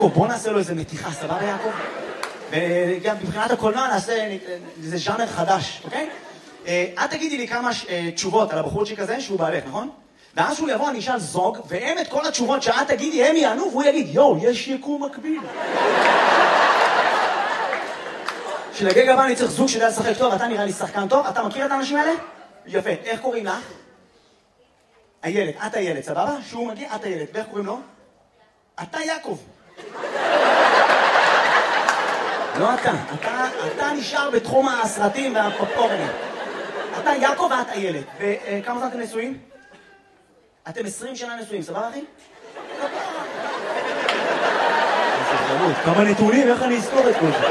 בוא נעשה לו איזה מתיחה, סבבה יעקב? וגם מבחינת הקולנוע נעשה איזה ז'אנר חדש, אוקיי? את תגידי לי כמה תשובות על הבחורצ'יק הזה שהוא בעלך, נכון? ואז שהוא יבוא, אני אשאל זוג, והם את כל התשובות שאת תגידי, הם יענו, והוא יגיד, יואו, יש יקום מקביל. שלגג הבא אני צריך זוג שיודע לשחק טוב, אתה נראה לי שחקן טוב, אתה מכיר את האנשים האלה? יפה, איך קוראים לך? הילד, את הילד, סבבה? שהוא מגיע, את הילד, ואיך קוראים לו? אתה יעקב. לא אתה נשאר בתחום הסרטים והפופקורנים. אתה יעקב ואת הילד. וכמה זמן אתם נשואים? אתם 20 שנה נשואים, סבבה אחי? כמה נתונים, איך אני אזכור את כל זה?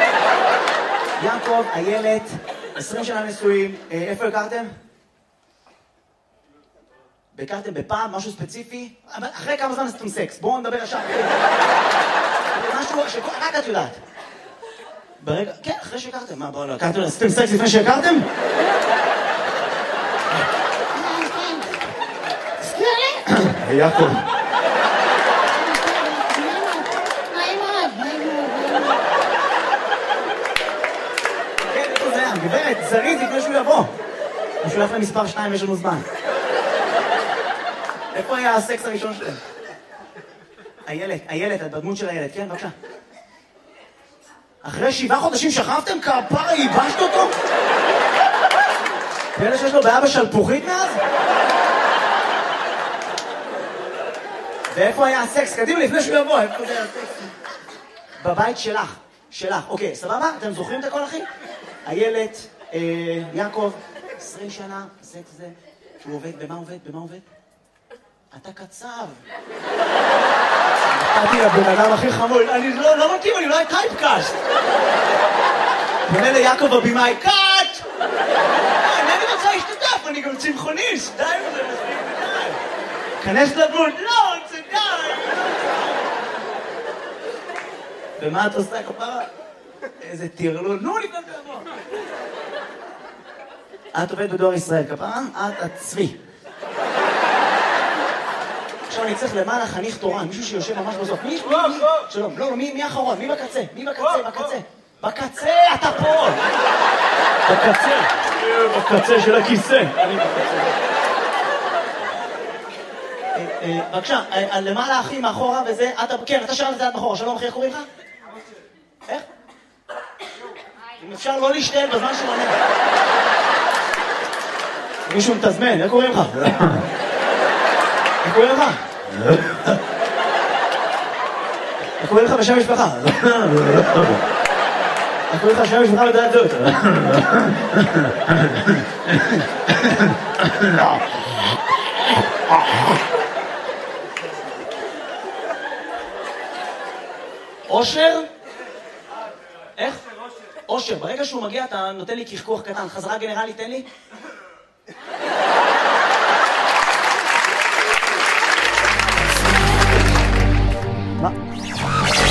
יעקב, הילד, 20 שנה נשואים, איפה הכרתם? הכרתם בפעם, משהו ספציפי? אחרי כמה זמן עשיתם סקס? בואו נדבר עכשיו. משהו שרק את יודעת. ברגע, כן, אחרי שהכרתם. מה, בואו לא, הכרתם, עשיתם סקס לפני שהכרתם? תזכיר לי? יעקב. נעים מאוד. כן, איפה זה היה? גברת, זריז לפני שהוא יבוא. הוא שולח למספר 2, יש לנו זמן. איפה היה הסקס הראשון שלהם? הילד, הדמות של הילד, כן, בבקשה. אחרי 7 חודשים שכבתם כפרה, ייבשת אותו? פלא שיש לו בעיה בשלפוחית מאז? ואיפה היה הסקס? קדימה, לפני שהוא יבוא, איפה זה היה הסקס? בבית שלך. אוקיי, סבבה? אתם זוכרים את הכל, אחי? הילד, יעקב, 20 שנה, סקס זה, שהוא עובד, במה עובד? אתה קצב. נתתי לבן אדם הכי חמוד, אני לא מתאים, אני אולי טייפקאסט. פונה ליעקב הבימאי, קאט! אני רוצה להשתתף, אני גם צמחוניסט, די וזה מספיק ודי. כנס לדמות, לא, זה די. ומה את עושה כפרה? איזה טרלול, נו לפני תבוא. את עובדת בדואר ישראל, כפרה? את צבי. עכשיו אני צריך למעלה חניך תורן, מישהו שיושב ממש בסוף. מי? שלום, לא, מי האחרון? מי בקצה? בקצה, אתה פה! בקצה של הכיסא. אני בקצה. בבקשה, למעלה אחי מאחורה וזה, כן, אתה שאלת את זה עד מאחורה, שלום אחי, איך קוראים לך? איך? אם אפשר לא להשתעל בזמן שהוא עונה. מישהו מתזמן, איך קוראים לך? איך קוראים לך? איך קוראים לך בשם משפחה? איך קוראים לך בשם משפחה לדעת זאת? אושר? איך? אושר. ברגע שהוא מגיע אתה נותן לי קחקוח קטן. חזרה גנרלית, תן לי.